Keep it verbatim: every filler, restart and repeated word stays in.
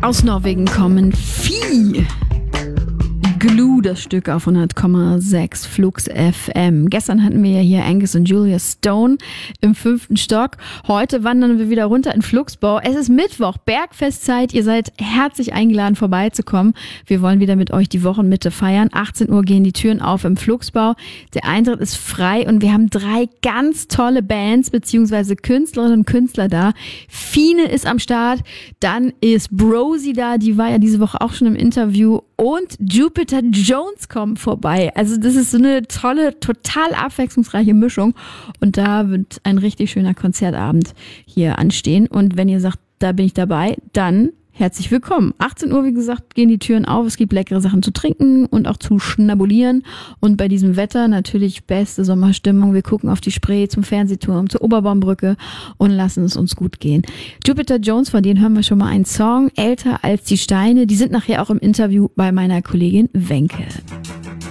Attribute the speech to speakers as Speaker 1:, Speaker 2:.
Speaker 1: Aus Norwegen kommen Vieh. Glue, das Stück auf hundert Komma sechs Flux F M. Gestern hatten wir ja hier Angus und Julia Stone im fünften Stock. Heute wandern wir wieder runter in Flugsbau. Es ist Mittwoch, Bergfestzeit. Ihr seid herzlich eingeladen, vorbeizukommen. Wir wollen wieder mit euch die Wochenmitte feiern. achtzehn Uhr gehen die Türen auf im Flugsbau. Der Eintritt ist frei und wir haben drei ganz tolle Bands bzw. Künstlerinnen und Künstler da. Fine ist am Start, dann ist Brosi da, die war ja diese Woche auch schon im Interview, und Jupiter Jones kommen vorbei. Also das ist so eine tolle, total abwechslungsreiche Mischung und da wird ein richtig schöner Konzertabend hier anstehen. Und wenn ihr sagt, da bin ich dabei, dann herzlich willkommen. achtzehn Uhr, wie gesagt, gehen die Türen auf. Es gibt leckere Sachen zu trinken und auch zu schnabulieren. Und bei diesem Wetter natürlich beste Sommerstimmung. Wir gucken auf die Spree, zum Fernsehturm, zur Oberbaumbrücke und lassen es uns gut gehen. Jupiter Jones, von denen hören wir schon mal einen Song, Älter als die Steine. Die sind nachher auch im Interview bei meiner Kollegin Wenke.